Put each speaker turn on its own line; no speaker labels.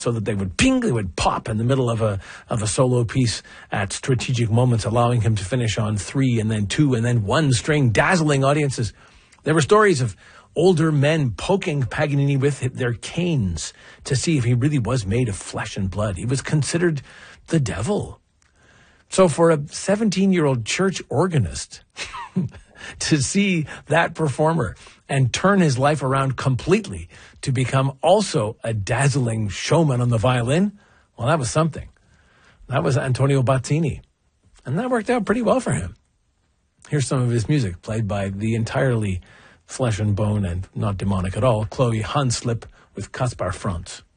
so that they would ping, they would pop in the middle of a solo piece at strategic moments, allowing him to finish on 3 and then 2 and then 1 string, dazzling audiences. There were stories of older men poking Paganini with their canes to see if he really was made of flesh and blood. He was considered the devil. So for a 17-year-old church organist to see that performer and turn his life around completely to become also a dazzling showman on the violin, well, that was something. That was Antonio Bazzini. And that worked out pretty well for him. Here's some of his music played by the entirely flesh and bone and not demonic at all, Chloe Hanslip with Kaspar Franz.